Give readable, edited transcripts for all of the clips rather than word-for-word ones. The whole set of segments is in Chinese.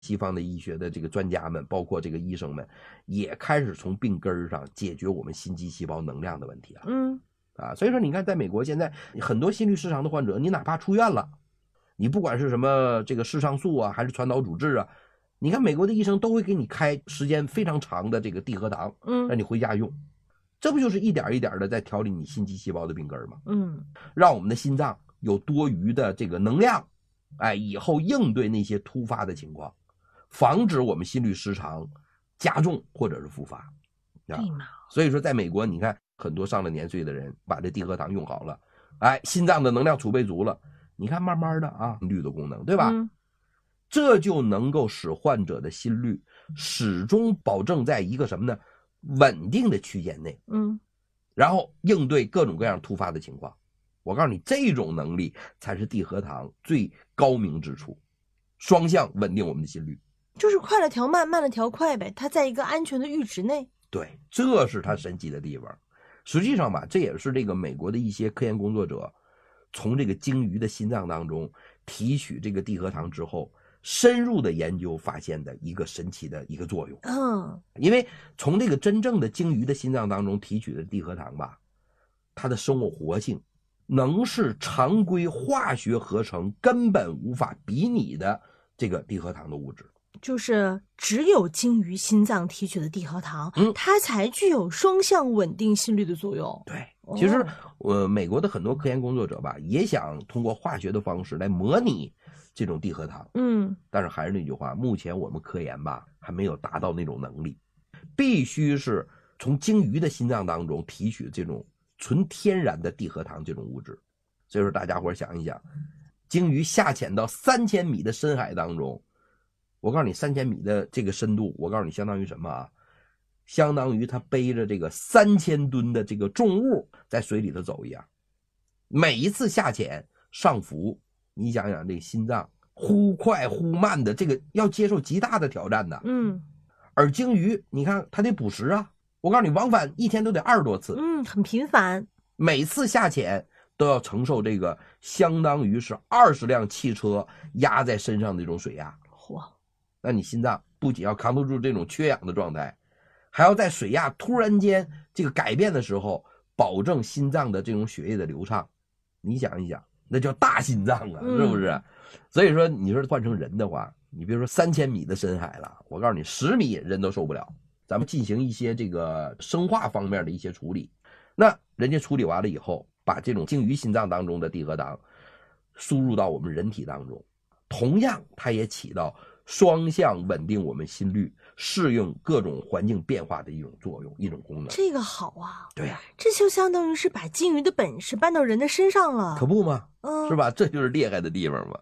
西方的医学的这个专家们，包括这个医生们，也开始从病根上解决我们心肌细胞能量的问题了。所以说你看，在美国现在很多心律失常的患者，你哪怕出院了，你不管是什么这个视上素啊，还是传导阻滞啊，你看美国的医生都会给你开时间非常长的这个地核糖，让你回家用。这不就是一点一点的在调理你心肌细胞的病根吗？让我们的心脏有多余的这个能量，以后应对那些突发的情况，防止我们心律失常加重或者是复发。 对嘛？ 所以说在美国你看很多上了年岁的人把这地核糖用好了，心脏的能量储备足了，你看慢慢的律的功能，对吧？这就能够使患者的心率始终保证在一个什么呢？稳定的区间内，然后应对各种各样突发的情况。我告诉你，这种能力才是地核糖最高明之处，双向稳定我们的心率， 就是快了调慢，慢了调快呗，它在一个安全的阈值内。 对，这是它神奇的地方。实际上吧，这也是这个美国的一些科研工作者从这个鲸鱼的心脏当中提取这个地核糖之后，深入的研究发现的一个神奇的一个作用。因为从这个真正的鲸鱼的心脏当中提取的地核糖吧，它的生物活性能是常规化学合成根本无法比拟的这个地核糖的物质。 就是只有鲸鱼心脏提取的地核糖，它才具有双向稳定心率的作用。 对，其实美国的很多科研工作者吧，也想通过化学的方式来模拟这种地核糖，但是还是那句话，目前我们科研吧还没有达到那种能力，必须是从鲸鱼的心脏当中提取这种纯天然的地核糖这种物质。所以说大家伙想一想，鲸鱼下潜到3000米的深海当中，我告诉你3000米的这个深度，我告诉你相当于什么啊？相当于他背着这个3000吨的这个重物在水里头走一样。每一次下潜上浮，你想想这个心脏忽快忽慢的，这个要接受极大的挑战的。而鲸鱼你看它得捕食啊，我告诉你往返一天都得20多次， 很频繁， 每次下潜都要承受这个相当于是20辆汽车压在身上的这种水压。那你心脏不仅要扛得住这种缺氧的状态，还要在水压突然间这个改变的时候保证心脏的这种血液的流畅。你想一想，那叫大心脏啊，是不是？所以说你说换成人的话，你比如说3000米的深海了，我告诉你10米人都受不了。咱们进行一些这个生化方面的一些处理，那人家处理完了以后，把这种鲸鱼心脏当中的地核糖输入到我们人体当中，同样它也起到双向稳定我们心率、适应各种环境变化的一种作用、一种功能。 这个好啊！ 对呀， 这就相当于是把鲸鱼的本事搬到人的身上了， 可不吗？是吧？这就是厉害的地方嘛。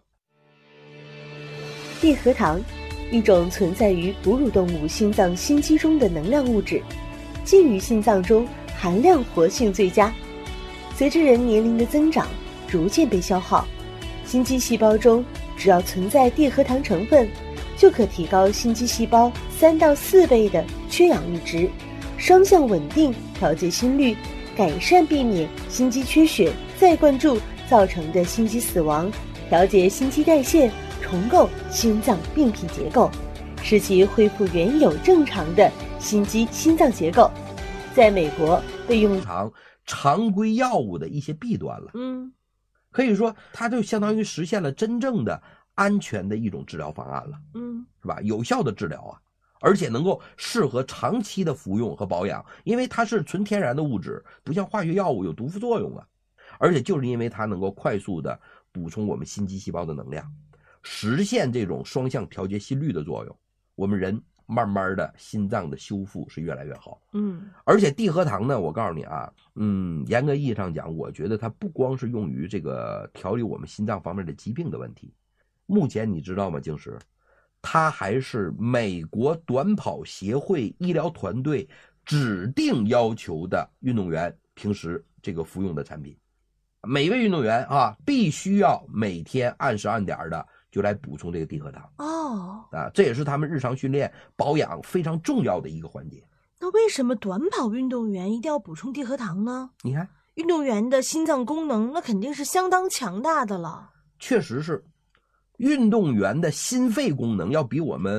地核糖，一种存在于哺乳动物心脏心肌中的能量物质，鲸鱼心脏中含量活性最佳，随着人年龄的增长，逐渐被消耗。心肌细胞中只要存在地核糖成分，就可提高心肌细胞3到4倍的缺氧阈值，双向稳定调节心率，改善避免心肌缺血再灌注造成的心肌死亡，调节心肌代谢，重构心脏病变结构，使其恢复原有正常的心肌心脏结构。在美国被用常规药物的一些弊端了。可以说它就相当于实现了真正的安全的一种治疗方案了。是吧？有效的治疗啊，而且能够适合长期的服用和保养，因为它是纯天然的物质，不像化学药物有毒副作用啊。而且就是因为它能够快速的补充我们心肌细胞的能量，实现这种双向调节心率的作用，我们人慢慢的心脏的修复是越来越好。而且地核糖呢，我告诉你啊，严格意义上讲，我觉得它不光是用于这个调理我们心脏方面的疾病的问题，目前你知道吗，静石，它还是美国短跑协会医疗团队指定要求的运动员平时这个服用的产品。每位运动员啊，必须要每天按时按点的就来补充这个地核糖。这也是他们日常训练保养非常重要的一个环节。 那为什么短跑运动员一定要补充地核糖呢？ 你看， 运动员的心脏功能那肯定是相当强大的了。 确实是， 运动员的心肺功能要比我们